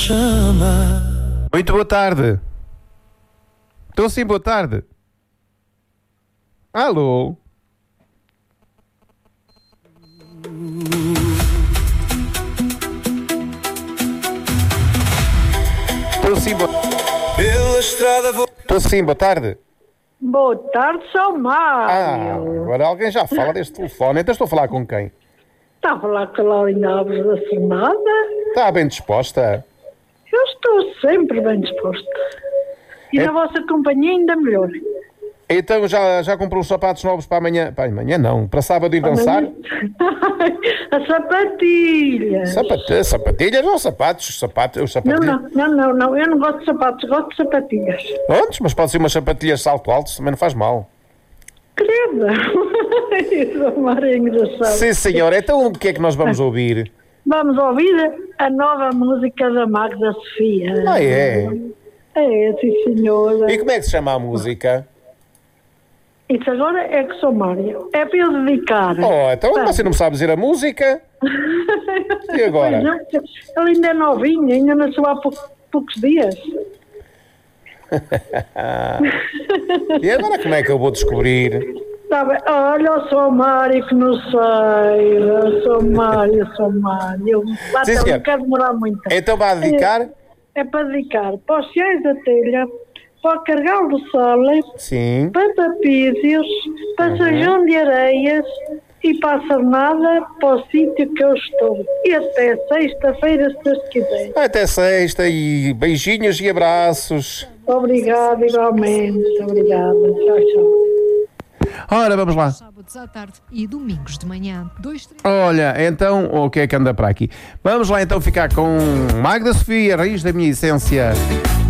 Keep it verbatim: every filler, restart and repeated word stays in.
chama. Muito boa tarde. Estou sim, boa tarde. Alô? Estou sim, boa... Pela estrada vou... Estou sim, boa tarde. Boa tarde, São Mário. Ah, agora alguém já fala deste telefone. Então estou a falar com quem? Está a falar com a Laurinda Alves da Fornada? Está bem disposta? Eu estou sempre bem disposta. E É- na vossa companhia ainda melhor. Então já, já comprou os sapatos novos para amanhã? Para amanhã não, para sábado ir dançar? As sapatilhas. Sapate- sapatilhas ou sapatos? Sapatos, os Não, sapatilhas. não, não, não, não. Eu não gosto de sapatos, gosto de sapatilhas. Prontos, mas pode ser umas sapatilhas de salto alto, também não faz mal. Credo. São Mário é engraçado. Sim, senhor. Então o que é que nós vamos ouvir? Vamos ouvir a nova música da Magda Sofia. Ah, é? É, sim, senhora. E como é que se chama a música? Isso agora é que sou Mário. É para eu dedicar. Oh, então Bem. você não me sabe dizer a música? E agora? Pois não, ela ainda é novinha, ainda nasceu há pou- poucos dias. E agora como é que eu vou descobrir? Tá bem. Olha, eu sou o Mário que não sei. Eu sou o Mário, eu sou o Mário. Lá Sim, tá, senhor. não quero demorar muito. Então vai dedicar? É para dedicar para os fiéis da telha, para o Cargal do Sol, Sim. para Tapízios, para Uhum. São João de Areias e para a Sarnada, para o sítio que eu estou. E até sexta-feira, se Deus quiser. Até sexta e beijinhos e abraços. Obrigada, igualmente. Obrigada. Tchau, tchau. Ora, vamos lá. Sábados à tarde e domingos de manhã. Dois, três... Olha, então, o que é que anda para aqui? Vamos lá então ficar com Magda Sofia, Raiz da Minha Essência.